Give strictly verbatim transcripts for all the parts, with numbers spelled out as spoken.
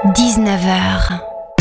dix-neuf heures.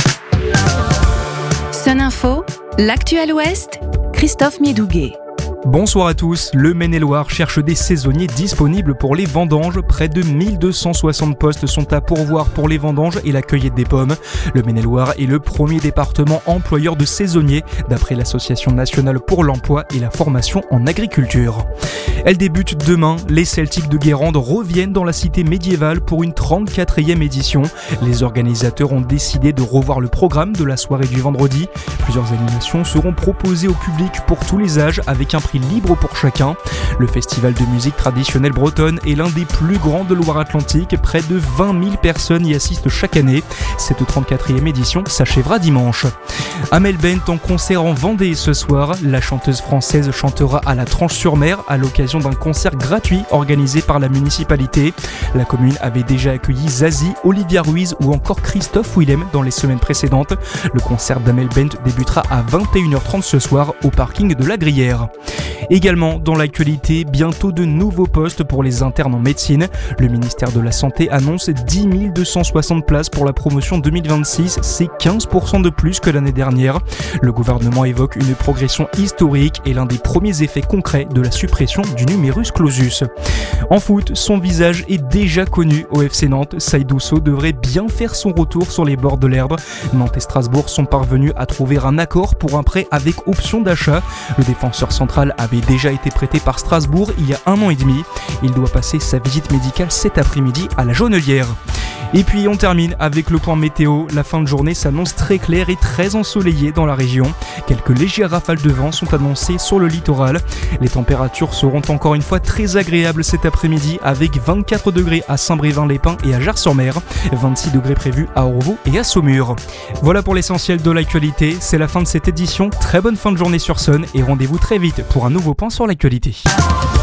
Sun Info, l'actuel Ouest, Christophe Miedouguet. Bonsoir à tous, le Maine-et-Loire cherche des saisonniers disponibles pour les vendanges. Près de mille deux cent soixante postes sont à pourvoir pour les vendanges et la cueillette des pommes. Le Maine-et-Loire est le premier département employeur de saisonniers, d'après l'Association nationale pour l'emploi et la formation en agriculture. Elle débute demain, les Celtiques de Guérande reviennent dans la cité médiévale pour une trente-quatrième édition. Les organisateurs ont décidé de revoir le programme de la soirée du vendredi. Plusieurs animations seront proposées au public pour tous les âges avec un prix libre pour chacun. Le festival de musique traditionnelle bretonne est l'un des plus grands de Loire-Atlantique. Près de vingt mille personnes y assistent chaque année. Cette trente-quatrième édition s'achèvera dimanche. Amel Bent en concert en Vendée ce soir. La chanteuse française chantera à la Tranche-sur-Mer à l'occasion d'un concert gratuit organisé par la municipalité. La commune avait déjà accueilli Zazie, Olivia Ruiz ou encore Christophe Willem dans les semaines précédentes. Le concert d'Amel Bent débutera à vingt et une heures trente ce soir au parking de la Gruyère. Également dans l'actualité, bientôt de nouveaux postes pour les internes en médecine. Le ministère de la Santé annonce dix mille deux cent soixante places pour la promotion deux mille vingt-six, c'est quinze pour cent de plus que l'année dernière. Le gouvernement évoque une progression historique et l'un des premiers effets concrets de la suppression du numerus clausus. En foot, son visage est déjà connu au F C Nantes. Saïd Ousso devrait bien faire son retour sur les bords de l'herbe. Nantes et Strasbourg sont parvenus à trouver un accord pour un prêt avec option d'achat. Le défenseur central avait déjà été prêté par Strasbourg il y a un an et demi. Il doit passer sa visite médicale cet après-midi à la Jaunelière. Et puis on termine avec le point météo. La fin de journée s'annonce très claire et très ensoleillée dans la région. Quelques légères rafales de vent sont annoncées sur le littoral. Les températures seront encore une fois très agréables cet après-midi avec vingt-quatre degrés à Saint-Brévin-les-Pins et à Jars-sur-Mer, vingt-six degrés prévus à Orvaux et à Saumur. Voilà pour l'essentiel de l'actualité. C'est la fin de cette édition. Très bonne fin de journée sur Sun et rendez-vous très vite pour un nouveau point sur l'actualité.